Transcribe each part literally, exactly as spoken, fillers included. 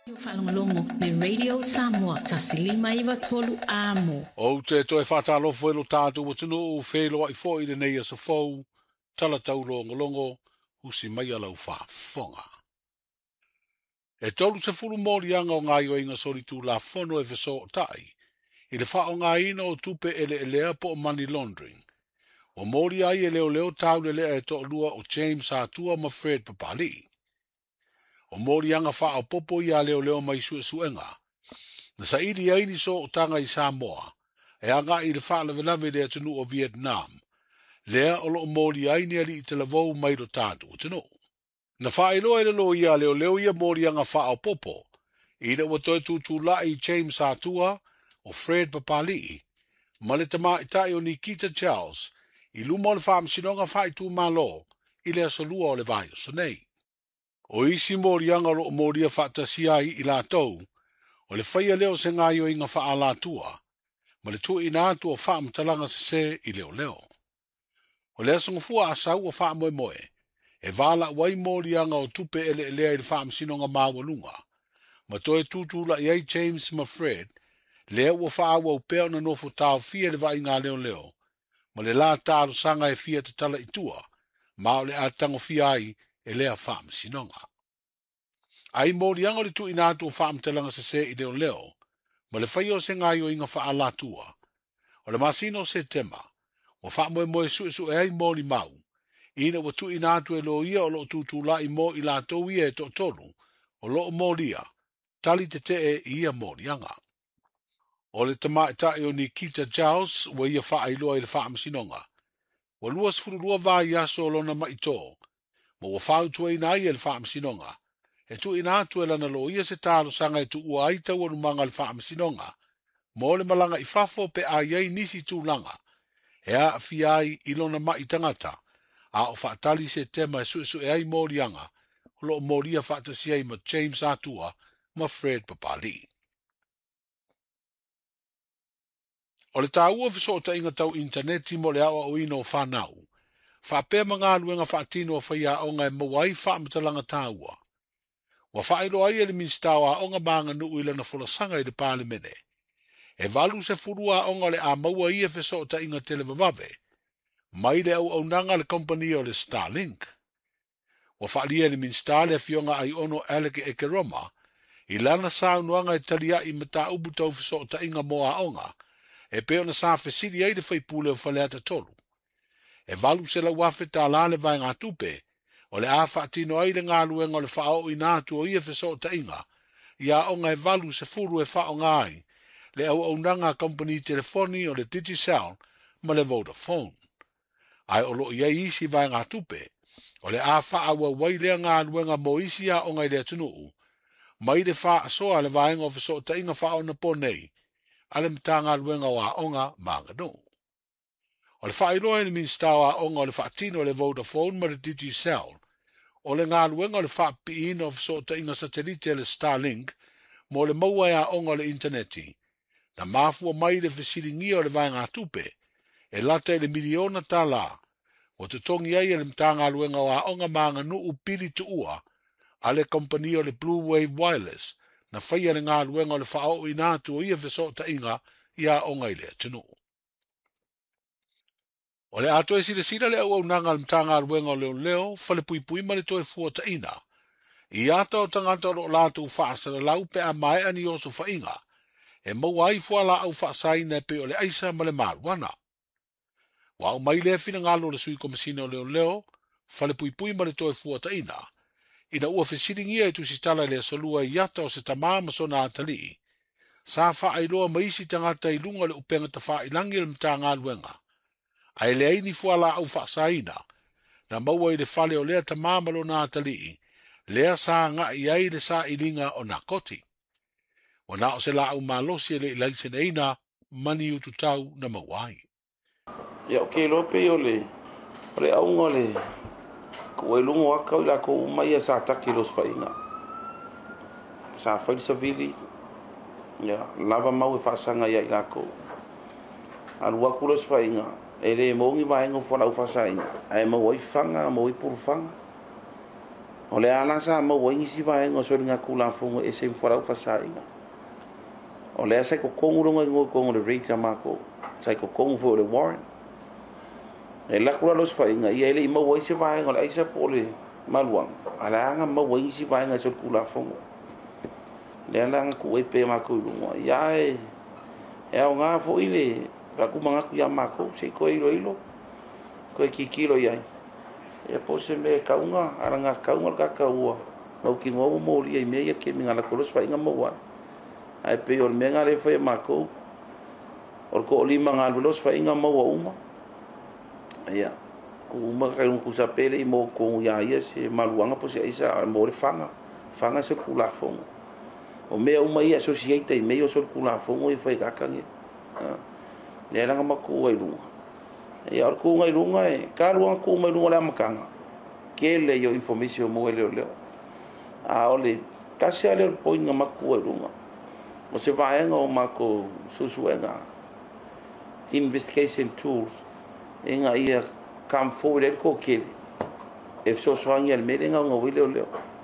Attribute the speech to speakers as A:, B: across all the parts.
A: Whaalongalongo le Radio Samoa tasilima iwa tolu amo.
B: O te toi whātālofo e lo tātou wa tunu o whēloa i fōi de nei asa fōu, tala tau longo husi mai alau whāwhonga. E tolu se furu mōri anga o ngā iwa inga sori tū la whono e wheso o tai, i le wha o ngā ina o tupe ele elea po money laundering. O mōri ai e leo leo tau le lea e to lua o James Hatua ma Fred Papali. O mōri anga wha o popo i a leo leo mai sue suenga. Na sa iri aini so o tanga i Samoa, e anga i le wha lawe lawe lea tunu o Vietnam, lea o lo mōri aini ali i te lavou mai do tātu o tunu. Na wha iloa i lo i a leo leo i a mōri anga wha o popo, i le watoi tūtū la i James Hatua o Fred Papali, ma le tama i tai o Nikita Charles, i luma o le wha msinonga wha i tū malo, i le asolua o le vai o sonei. O isi mōri anga lo mōri a whaatasi ai i la tau, o le whaia leo se ngā yo inga wha a la tua, ma le tu ina atu o wha mtalanga se se i leo leo. O le asunga fua a sau o wha moe moe, e wala wai mōri anga o tupe ele elea i le wha msinonga māwalunga, ma toe tūtula i ai James ma Fred, leo o wha awa upeo na nofo tau fia le vai ngā leo leo, ma le la tāro sanga e fia te tala i tua, ma o le atango fia ai, e lea whaam sinonga. Ai mōri anga le tu ina atu o whaam telanga se se i leo leo, ma le whaio se ngai o inga wha ala tua. O le masino se tema, o wha moe moe su e su e ai mōri mau, ina wa tu ina atu e lo ia o lo tutu la i mō i la tau ia e to tonu, o lo mōria, tali te te e ia mōri anga. O le tama e tae o Nikita Charles, wa ia wha ailoa i le whaam sinonga. Wa luas furu lua vai aso lona maito, ma wa whau tua ina ai e le whaam sinonga, e tu ina atu e lana lo ia se tālo sanga e tu ua aita wanu manga le whaam sinonga, ma le malanga i whafo pe a iei nisi tū langa, e a fi ai i lona mai tangata, a o whaatali se tema e su su e ai mōrianga, o lo mōria whaatasi ai ma James Atua, ma Fred Papali. O le tāua fiso o ta inga tau interneti mo le awa o ino whanau, whapea mga aluenga whaatino o whaia onga e mawai whaamatalanga tāua. Wa whaero ai e le minstawa onga maanga nuu ila na wholasanga i le pālemene. E valu se furua onga le a maua ia fiso o ta inga televavave, mai le au au nanga le kompani o le Starlink. Wa whaalia le minstale a fionga ai ono aleke e keroma, i lana saunuanga e talia i mata ubu tau fiso o ta inga moa onga, e peo na sa fesiri ai le whaipule o whaleata tolu. E valu se la wafe ta la le vai ngā tupe, o le a whaatino ai le ngā luenga o le whaao i nātu o ia fiso o ta inga, ia onga e valu se furu e whao ngai, le au au nanga company telefoni o le Digicel, ma le Vodafone. Ai o lo ia isi vai ngā tupe, o le a whaawa wai lea ngā luenga mo isi a onga i lea tunuu, mai le wha asoa le vai ngā fiso o ta inga whao na ponei, ale mta ngā luenga o a onga manga no. O le whailoa ni minstawa onga o le whaatino o le Vodafone ma le Digicel, o le ngā luenga o le whaapiina o fiso ta inga satelite le Starlink, mo le maua ea onga o le interneti, na mafua mai le fesiringia o le vai ngā tupe, e lata le miliona ta la, o te tongi ai le mta ngā luenga o a onga maanga nuu pili tu ua, a le kompani o le Blue Wave Wireless, na whaia le ngā luenga o le whaao i nātu o ia fiso ta inga i a onga i lea tunu. O le ato e sira sira le au au nanga le mtanga aluenga o leo leo, fale pui pui ma le toe fua ta ina. I ata o tangata o lātu whaasa la lau pe a mai ani o su whainga, e maua ai fua la au whaasa ina pe o le aisa ma le maruana. Wa au mai lea fina ngalo le sui komisina o leo leo, fale pui pui ma le toe fua ta ina. Ina ua fesiringia e tu si tala le solua i ata o se tamama so na atali. Sa wha ailoa maisi tangata i lunga le upenga ta wha ilangi le mtanga aluenga. Ai le aini fuala au whaasaina, na maua i le whale o lea tamamalo nā talii, lea sā ngā i ai le sā ilinga o nā koti. O nā o se la au malosi e le ilaisen eina, mani utu tau na mawai.
C: Ia o ke lope o le, o le aunga le, ko e lungo aka o la ko umai a sā taki los whainga. Sā whailisa vili, ia, lava mau e whaasanga ia i la ko. Anu waku los whainga, e le mongi vaenga fora u fasai ai mo i fanga mo i pur fanga O le ala sa ma wa ngisi va ngo so nga kula fongo e se fora fa sainga. O le sa ko kongu ronga ngo kongu le rate mako. Sa ko kongu fo le warrant. E la kula los fa inga ia le ma wa se va ngo le isa pole maluang. Ala nga ma wa ngisi va nga so kula fongo. Le ala nga ku e pe mako lunga. Ia e e nga fo ile ka ku manga ku ya mako se ko ilo ilo. Ko ki kilo ia. E po se me kaunga aranga kaunga ka kaua no ki ngo mo li e me ia ke minga la kolos fa inga mo wa ai pe ol menga le fa mako or ko li manga los fa inga mo wa uma ia ku ma ka ku sa pele mo ko ya ia se maluanga po se isa mo le fanga fanga se kula fongo o me uma ia associate e me o so kula fongo e fa ka kangi le ranga mako ai lu e ar ku ngai lunga e ka lunga ku mai lunga la makanga ke le yo information mo le le a ole ka se ale po inga maku e lunga mo se vai nga o mako susuenga investigation tools inga ia come forward e ko ke e so so anga le merenga ngo le le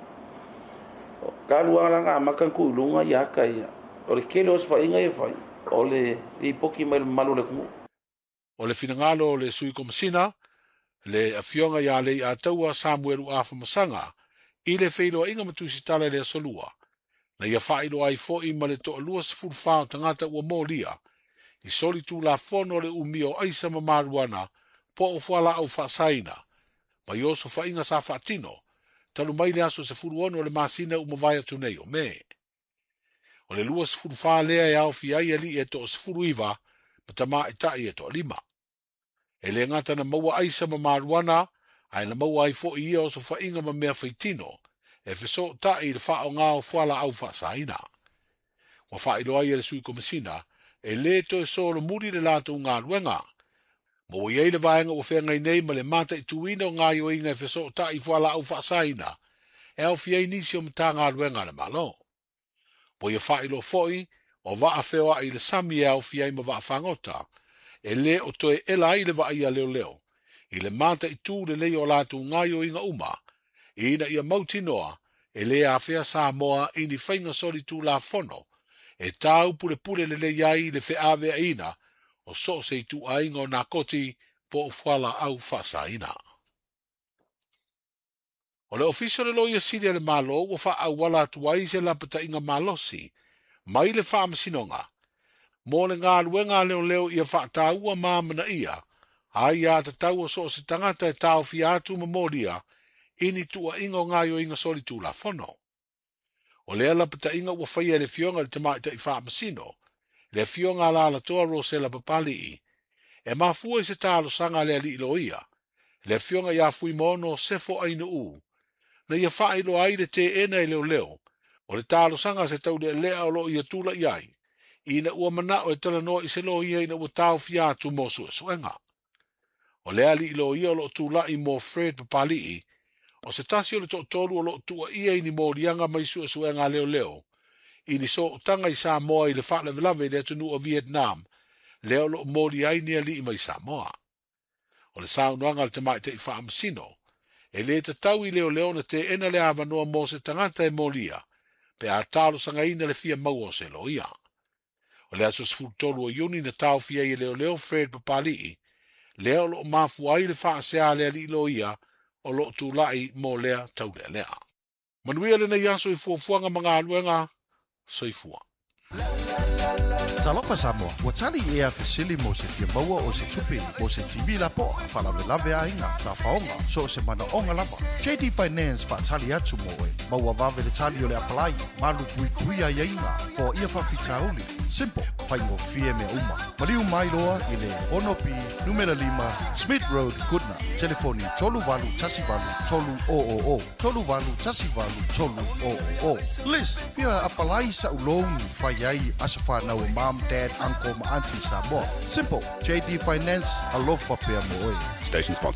C: ka lunga la nga makan ku lunga ya ka ia ole ke los fa inga e fa ole i poki mal malu le ku
B: o le finangalo o le sui komisina, le afionga ya le a taua Samuel Uafa Masanga, i le whailo inga matusi tala le solua, na ia whailo ai fo i ma le to alua sifuru whao tangata ua mōlia, i soli tu la fono le umio aisa mamaruana, po o whala au whaasaina, ma i oso whainga sa whaatino, talu mai le aso sifuru ono le masina umawaya tunei o me. O le lua sifuru wha lea e au fiai ali e to sifuru iwa, matama itai e to lima. E le ngata na maua aisa ma maruana, ai na maua ai fo i ia o so wha inga ma mea whaitino, e fiso tai le wha o ngā o whala au wha saina. Wa wha ilo ai e le sui komisina, e le to e solo muri le lato ngā ruenga. Mo i eile vaenga o whenga i nei ma le mata i tuina o ngā i o inga e fiso tai whala au wha saina, e au fiei nisi o mta ngā ruenga le malo. Mo i wha ilo foi, o vaa whewa i le sami e au fiei ma vaa whangota, e le o toe ela i le vaa ia leo leo, i le mata i tū le lei o lātu ngai o inga uma, i ina ia mautinoa, e le a whea sā moa i ni whainga sori tū la fono, e tāu pule pule le lei ai le whea avea ina, o so se i tū a inga o nā koti po o whala au whasa ina. O le official le loia siria le malo, o wha au wala tuai se lapata inga malosi, mai le wha masinonga. Mō le ngā luenga leo leo ia wha tāua māmana ia, ai a te taua so se tangata e tāu fi atu mamoria, ini tua inga o ngā yo inga sori tū la fono. O lea la pata inga ua whaia le fionga le tamaita i wha masino, le fionga la la toa rosela papali i, e mafua i se tālo sanga lea li ilo ia, le fionga ia fui mono sefo aina u, na ia wha ilo ai le te ena i leo leo, o le tālo sanga se tau le lea o lo ia tūla iai, ina ua mana o e tala noa i se lo ia ina ua tau fiatu mo sue suenga. O lea li ilo ia o lo tūla i mo Fred papali i, o se tasi o le tōtolu o lo tua ia ini mo lianga mai sue suenga leo leo, ini so tanga i Samoa i le wha le vlave le tunu o Vietnam, leo lo mo li ai nia li i mai Samoa. O le saunoanga le tamaita i wha amasino, e le te tau i leo leo na te ena le avanoa mo se tangata e mo lia, pe a talo sanga ina le fia mau o se lo ia. O le aso sfutolu o yuni na tau fia i leo leo Fred papali i, leo lo mafu ai le wha sea lea li lo ia, o lo tu lai mo lea tau lea lea. Manuia le na yaso i fuafuanga mga aluenga, soifua.
D: Talofa Samoa, ua tali e a fesili mo se fia maua o se tupi mo se T V la po a whalave lave a inga sa whaonga so se mana onga lava. J D Finance wha tali atu mo e, maua vave le tali o le apalai, malu pui pui a inga, fo ia whawhita uli. Simple, whaingo fie mea uma. Maliu mai loa i le Onopi, numera lima, Smith Road, Goodna. Telefoni tolu valu tasi valu tolu o o o. Tolu valu tasi valu tolu o o o. Liz, fia apalai sa ulong whai ai asafa na o mom, dad, uncle, ma auntie Samoa. Simple, J D Finance, alofa pea mo e.
E: Station sponsor.